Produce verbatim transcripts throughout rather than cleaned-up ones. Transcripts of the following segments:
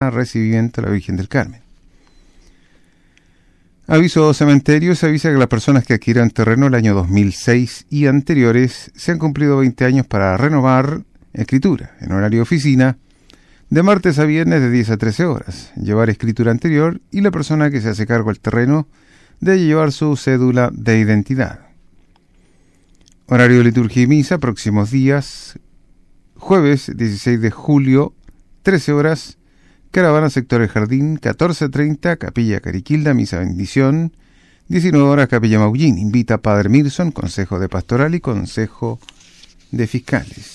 para recibimiento a la Virgen del Carmen. Aviso cementerio: se avisa que las personas que adquirieron terreno el año dos mil seis y anteriores se han cumplido veinte años para renovar escritura en horario de oficina de martes a viernes de diez a trece horas, llevar escritura anterior, y la persona que se hace cargo del terreno debe llevar su cédula de identidad. Horario de liturgia y misa: próximos días: jueves dieciséis de julio, trece horas, caravana sector El Jardín; catorce treinta, Capilla Cariquilda, misa bendición; diecinueve horas, Capilla Maullín. Invita Padre Mirson, Consejo de Pastoral y Consejo de Fiscales.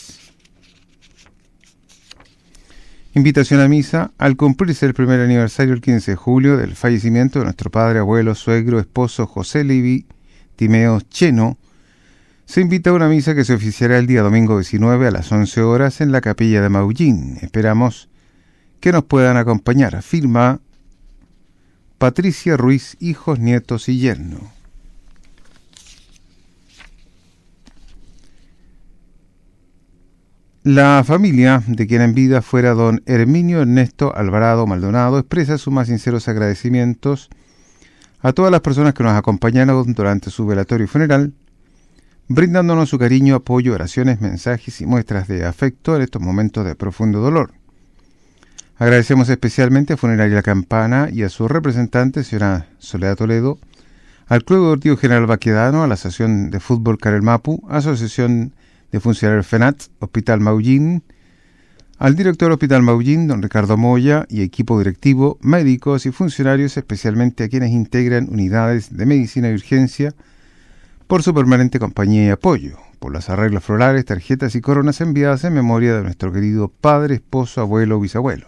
Invitación a misa: al cumplirse el primer aniversario el quince de julio del fallecimiento de nuestro padre, abuelo, suegro, esposo José Levi Timeo Cheno, se invita a una misa que se oficiará el día domingo diecinueve a las once horas en la Capilla de Maullín. Esperamos que nos puedan acompañar. Firma Patricia Ruiz, hijos, nietos y yerno. La familia de quien en vida fuera don Herminio Ernesto Alvarado Maldonado expresa sus más sinceros agradecimientos a todas las personas que nos acompañaron durante su velatorio y funeral, brindándonos su cariño, apoyo, oraciones, mensajes y muestras de afecto en estos momentos de profundo dolor. Agradecemos especialmente a Funeraria La Campana y a su representante, señora Soledad Toledo, al Club Deportivo General Baquedano, a la Asociación de Fútbol Karel Mapu, Asociación de Funcionarios FENAT, Hospital Maullín, al director del Hospital Maullín, don Ricardo Moya, y equipo directivo, médicos y funcionarios, especialmente a quienes integran unidades de medicina y urgencia, por su permanente compañía y apoyo, por las arreglos florales, tarjetas y coronas enviadas en memoria de nuestro querido padre, esposo, abuelo o bisabuelo.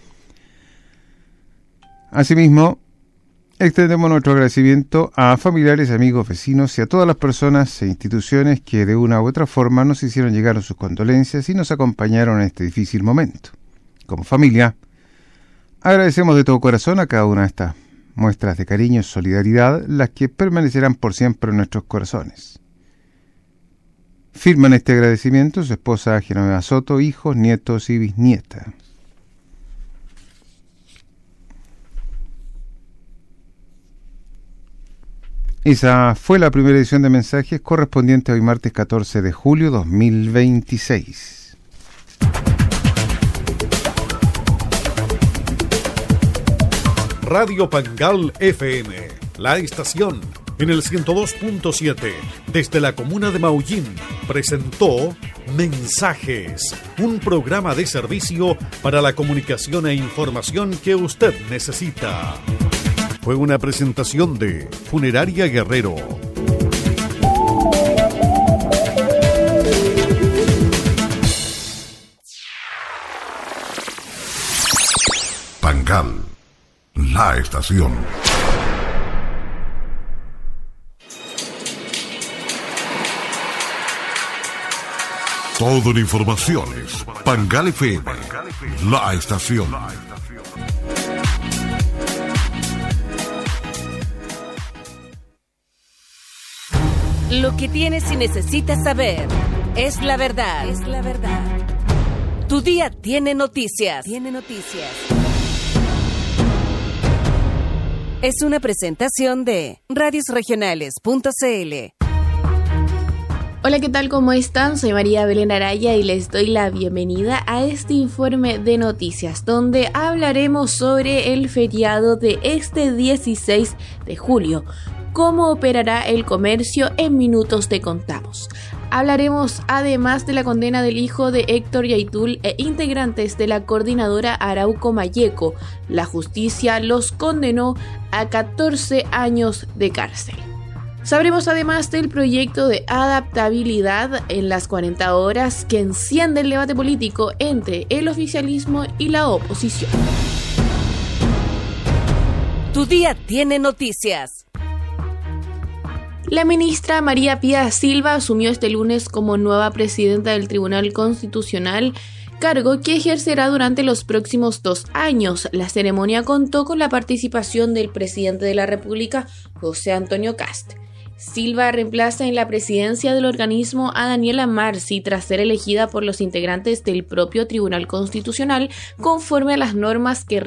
Asimismo, extendemos nuestro agradecimiento a familiares, amigos, vecinos y a todas las personas e instituciones que de una u otra forma nos hicieron llegar sus condolencias y nos acompañaron en este difícil momento. Como familia, agradecemos de todo corazón a cada una de estas muestras de cariño y solidaridad, las que permanecerán por siempre en nuestros corazones. Firman este agradecimiento su esposa Genoveva Soto, hijos, nietos y bisnieta. Esa fue la primera edición de mensajes correspondiente a hoy martes catorce de julio dos mil veintiséis. Radio Pangal F M, la estación en el ciento dos punto siete desde la comuna de Maullín, presentó Mensajes, un programa de servicio para la comunicación e información que usted necesita. Fue una presentación de Funeraria Guerrero. Pangal, la estación. Toda la información es Pangal F M, la estación. Lo que tienes y necesitas saber es la verdad. Es la verdad. Tu día tiene noticias. Tiene noticias. Es una presentación de radios regionales punto c l. Hola, ¿qué tal? ¿Cómo están? Soy María Belén Araya y les doy la bienvenida a este informe de noticias, donde hablaremos sobre el feriado de este dieciséis de julio. ¿Cómo operará el comercio? En minutos te contamos. Hablaremos además de la condena del hijo de Héctor Yaitul e integrantes de la coordinadora Arauco Mayeco. La justicia los condenó a catorce años de cárcel. Sabremos además del proyecto de adaptabilidad en las cuarenta horas que enciende el debate político entre el oficialismo y la oposición. Tu día tiene noticias. La ministra María Pía Silva asumió este lunes como nueva presidenta del Tribunal Constitucional, cargo que ejercerá durante los próximos dos años. La ceremonia contó con la participación del presidente de la República, José Antonio Kast. Silva reemplaza en la presidencia del organismo a Daniela Marci tras ser elegida por los integrantes del propio Tribunal Constitucional conforme a las normas que